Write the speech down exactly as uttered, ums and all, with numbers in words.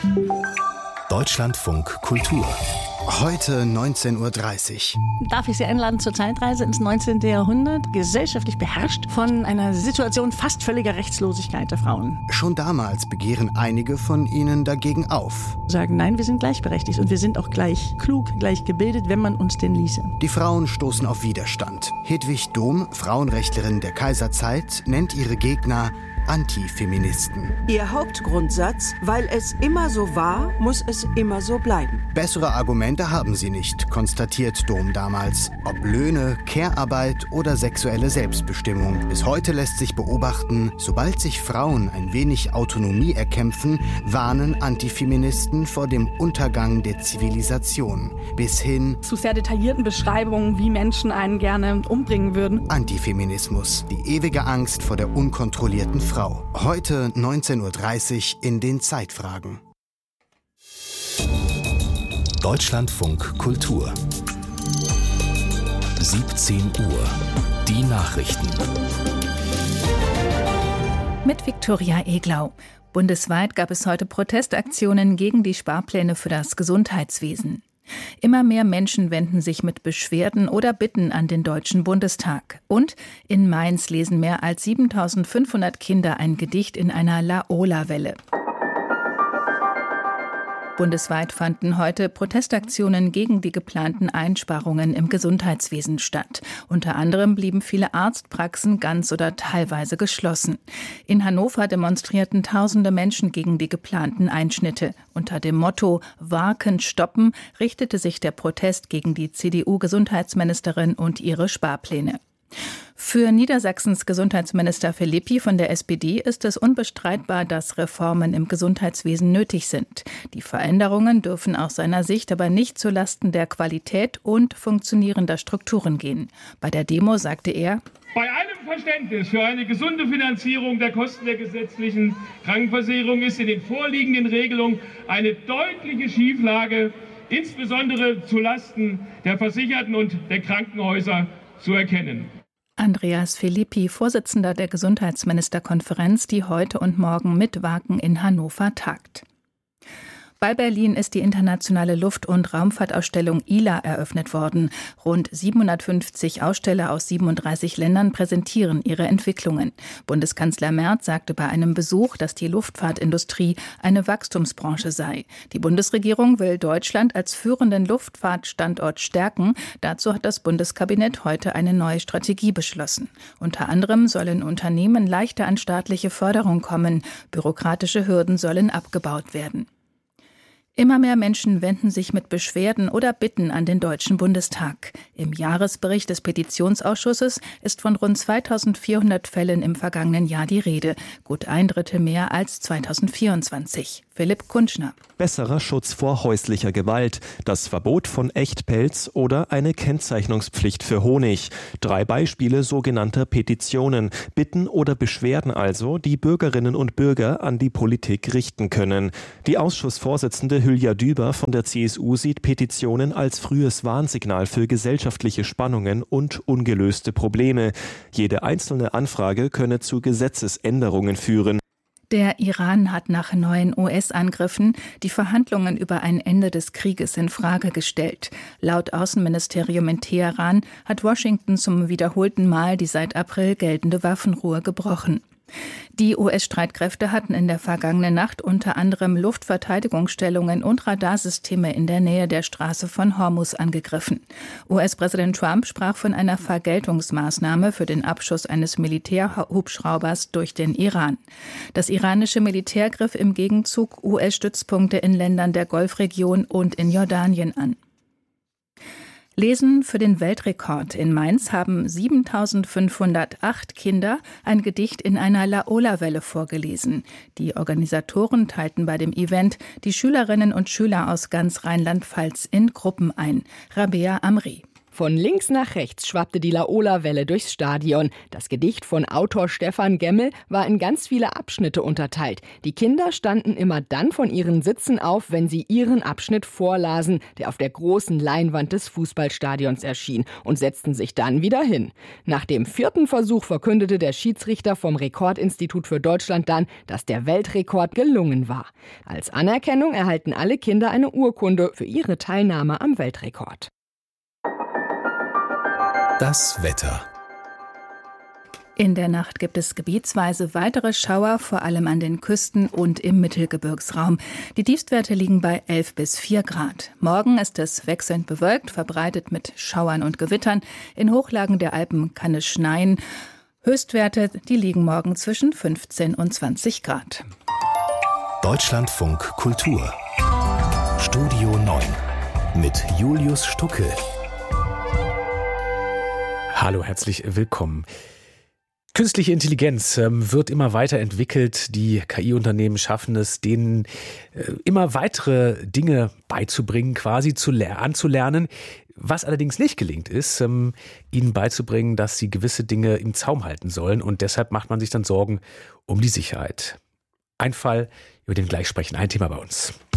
Deutschlandfunk Kultur. Heute neunzehn Uhr dreißig. Darf ich Sie einladen zur Zeitreise ins neunzehnten. Jahrhundert, gesellschaftlich beherrscht von einer Situation fast völliger Rechtslosigkeit der Frauen. Schon damals begehren einige von ihnen dagegen auf. Sagen, nein, wir sind gleichberechtigt und wir sind auch gleich klug, gleich gebildet, wenn man uns denn ließe. Die Frauen stoßen auf Widerstand. Hedwig Dohm, Frauenrechtlerin der Kaiserzeit, nennt ihre Gegner Antifeministen. Ihr Hauptgrundsatz, weil es immer so war, muss es immer so bleiben. Bessere Argumente haben sie nicht, konstatiert Dohm damals. Ob Löhne, Care-Arbeit oder sexuelle Selbstbestimmung. Bis heute lässt sich beobachten, sobald sich Frauen ein wenig Autonomie erkämpfen, warnen Antifeministen vor dem Untergang der Zivilisation. Bis hin zu sehr detaillierten Beschreibungen, wie Menschen einen gerne umbringen würden. Antifeminismus, die ewige Angst vor der unkontrollierten Frau. Heute neunzehn Uhr dreißig in den Zeitfragen. Deutschlandfunk Kultur. siebzehn Uhr. Die Nachrichten. Mit Viktoria Eglau. Bundesweit gab es heute Protestaktionen gegen die Sparpläne für das Gesundheitswesen. Immer mehr Menschen wenden sich mit Beschwerden oder Bitten an den Deutschen Bundestag. Und in Mainz lesen mehr als siebentausendfünfhundert Kinder ein Gedicht in einer Laola-Welle. Bundesweit fanden heute Protestaktionen gegen die geplanten Einsparungen im Gesundheitswesen statt. Unter anderem blieben viele Arztpraxen ganz oder teilweise geschlossen. In Hannover demonstrierten tausende Menschen gegen die geplanten Einschnitte. Unter dem Motto »Waken stoppen« richtete sich der Protest gegen die C D U-Gesundheitsministerin und ihre Sparpläne. Für Niedersachsens Gesundheitsminister Philippi von der S P D ist es unbestreitbar, dass Reformen im Gesundheitswesen nötig sind. Die Veränderungen dürfen aus seiner Sicht aber nicht zulasten der Qualität und funktionierender Strukturen gehen. Bei der Demo sagte er: Bei allem Verständnis für eine gesunde Finanzierung der Kosten der gesetzlichen Krankenversicherung ist in den vorliegenden Regelungen eine deutliche Schieflage, insbesondere zulasten der Versicherten und der Krankenhäuser, zu erkennen. Andreas Philippi, Vorsitzender der Gesundheitsministerkonferenz, die heute und morgen mit Waken in Hannover tagt. Bei Berlin ist die internationale Luft- und Raumfahrtausstellung I L A eröffnet worden. Rund siebenhundertfünfzig Aussteller aus siebenunddreißig Ländern präsentieren ihre Entwicklungen. Bundeskanzler Merz sagte bei einem Besuch, dass die Luftfahrtindustrie eine Wachstumsbranche sei. Die Bundesregierung will Deutschland als führenden Luftfahrtstandort stärken. Dazu hat das Bundeskabinett heute eine neue Strategie beschlossen. Unter anderem sollen Unternehmen leichter an staatliche Förderung kommen. Bürokratische Hürden sollen abgebaut werden. Immer mehr Menschen wenden sich mit Beschwerden oder Bitten an den Deutschen Bundestag. Im Jahresbericht des Petitionsausschusses ist von rund zweitausendvierhundert Fällen im vergangenen Jahr die Rede. Gut ein Drittel mehr als zweitausendvierundzwanzig. Philipp Kunschner. Besserer Schutz vor häuslicher Gewalt, das Verbot von Echtpelz oder eine Kennzeichnungspflicht für Honig. Drei Beispiele sogenannter Petitionen, Bitten oder Beschwerden also, die Bürgerinnen und Bürger an die Politik richten können. Die Ausschussvorsitzende Hülya Düber von der C S U sieht Petitionen als frühes Warnsignal für gesellschaftliche Spannungen und ungelöste Probleme. Jede einzelne Anfrage könne zu Gesetzesänderungen führen. Der Iran hat nach neuen U S-Angriffen die Verhandlungen über ein Ende des Krieges in Frage gestellt. Laut Außenministerium in Teheran hat Washington zum wiederholten Mal die seit April geltende Waffenruhe gebrochen. Die U S-Streitkräfte hatten in der vergangenen Nacht unter anderem Luftverteidigungsstellungen und Radarsysteme in der Nähe der Straße von Hormuz angegriffen. U S-Präsident Trump sprach von einer Vergeltungsmaßnahme für den Abschuss eines Militärhubschraubers durch den Iran. Das iranische Militär griff im Gegenzug U S-Stützpunkte in Ländern der Golfregion und in Jordanien an. Lesen für den Weltrekord. In Mainz haben siebentausendfünfhundertacht Kinder ein Gedicht in einer Laola-Welle vorgelesen. Die Organisatoren teilten bei dem Event die Schülerinnen und Schüler aus ganz Rheinland-Pfalz in Gruppen ein. Rabea Amri. Von links nach rechts schwappte die Laola-Welle durchs Stadion. Das Gedicht von Autor Stefan Gemmel war in ganz viele Abschnitte unterteilt. Die Kinder standen immer dann von ihren Sitzen auf, wenn sie ihren Abschnitt vorlasen, der auf der großen Leinwand des Fußballstadions erschien, und setzten sich dann wieder hin. Nach dem vierten Versuch verkündete der Schiedsrichter vom Rekordinstitut für Deutschland dann, dass der Weltrekord gelungen war. Als Anerkennung erhalten alle Kinder eine Urkunde für ihre Teilnahme am Weltrekord. Das Wetter. In der Nacht gibt es gebietsweise weitere Schauer, vor allem an den Küsten und im Mittelgebirgsraum. Die Tiefstwerte liegen bei elf bis vier Grad. Morgen ist es wechselnd bewölkt, verbreitet mit Schauern und Gewittern. In Hochlagen der Alpen kann es schneien. Höchstwerte, die liegen morgen zwischen fünfzehn und zwanzig Grad. Deutschlandfunk Kultur. Studio neun mit Julius Stucke. Hallo, herzlich willkommen. Künstliche Intelligenz ähm, wird immer weiterentwickelt. Die K I-Unternehmen schaffen es, denen äh, immer weitere Dinge beizubringen, quasi zu ler- anzulernen. Was allerdings nicht gelingt, ist, ähm, ihnen beizubringen, dass sie gewisse Dinge im Zaum halten sollen. Und deshalb macht man sich dann Sorgen um die Sicherheit. Ein Fall, über den wir gleich sprechen, ein Thema bei uns.